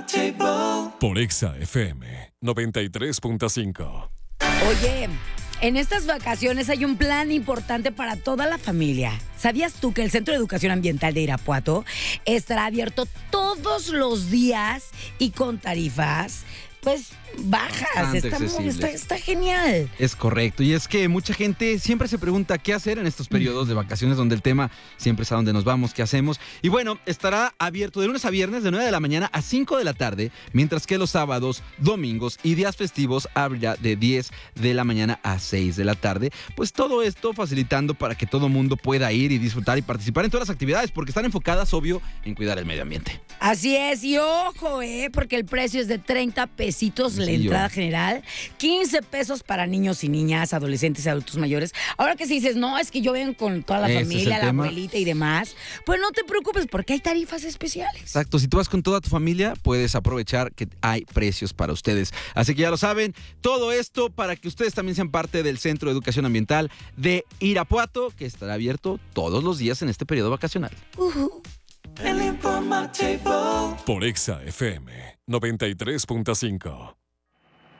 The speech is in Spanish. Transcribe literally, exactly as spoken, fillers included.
Por Exa F M noventa y tres punto cinco. Oye, en estas vacaciones hay un plan importante para toda la familia. ¿Sabías tú que el Centro de Educación Ambiental de Irapuato estará abierto todos los días y con tarifas, pues, bajas? Está, muy- está, está genial. Es correcto. Y es que mucha gente siempre se pregunta qué hacer en estos periodos de vacaciones donde el tema siempre es a dónde nos vamos, qué hacemos. Y bueno, estará abierto de lunes a viernes de nueve de la mañana a cinco de la tarde, mientras que los sábados, domingos y días festivos abrirá de diez de la mañana a seis de la tarde. Pues todo esto facilitando para que todo mundo pueda ir y disfrutar y participar en todas las actividades, porque están enfocadas, obvio, en cuidar el medio ambiente. Así es, y ojo, eh, porque el precio es de treinta pesitos la Sí, entrada yo. general, quince pesos para niños y niñas, adolescentes y adultos mayores. Ahora que si dices, no, es que yo vengo con toda la Ese es familia, el la tema. abuelita y demás, pues no te preocupes porque hay tarifas especiales. Exacto, si tú vas con toda tu familia, puedes aprovechar que hay precios para ustedes. Así que ya lo saben, todo esto para que ustedes también sean parte del Centro de Educación Ambiental de Irapuato, que estará abierto todos los días en este periodo vacacional. Ujú. Por Exa F M noventa y tres punto cinco.